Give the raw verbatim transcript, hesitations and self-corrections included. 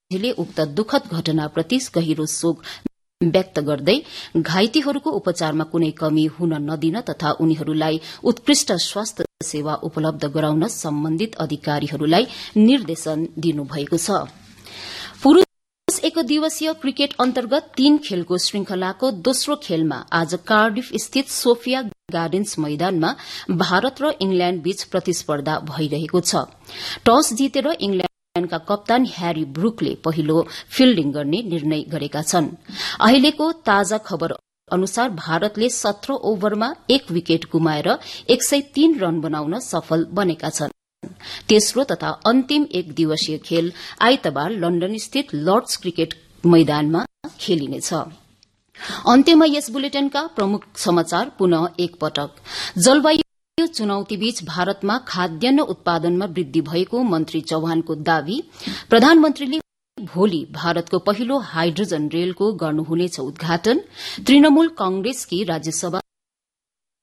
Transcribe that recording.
गान्धीले उक्त दुखद घटनाप्रति गहिरो शोक व्यक्त गर्दै घाइतेहरूको उपचारमा कुनै कमी हुन नदिन तथा उनीहरूलाई उत्कृष्ट स्वास्थ्य सेवा उपलब्ध गराउन सम्बन्धित अधिकारीहरूलाई निर्देशन दिनुभएको छ। पुरूष एक दिवसीय क्रिकेट अन्तर्गत तीन खेलको श्रृंखलाको दोस्रो खेलमा आज कार्डिफ स्थित सोफिया गार्डन्स मैदानमा भारत र इंग्ल्याण्ड बीच प्रतिस्पर्धा भइरहेको छ। टस जितेर इंग्ल्याण्डका कप्तान ह्यारी ब्रूकले पहिलो फिल्डिङ गर्ने निर्णय गरेका छन्। अहिलेको ताजा खबर अनुसार भारतले सत्र ओभरमा एक विकेट गुमाएर एक सय तीन रन बनाउन सफल बनेका छन्। तेस्रो तथा अन्तिम एक दिवसीय खेल आइतबार लण्डन स्थित लर्ड्स क्रिकेट मैदानमा खेलिनेछ। अन्त्यमा यस बुलेटिनका प्रमुख समाचार पुनः एकपटक। जलवायु चुनौतीबीच भारतमा खाद्यान्न उत्पादनमा वृद्धि भएको मन्त्री चौहानको दावी। प्रधानमन्त्रीले भोलि भारतको पहिलो हाइड्रोजन रेलको गर्नुहुनेछ उद्घाटन। तृणमूल कांग्रेसकी राज्यसभा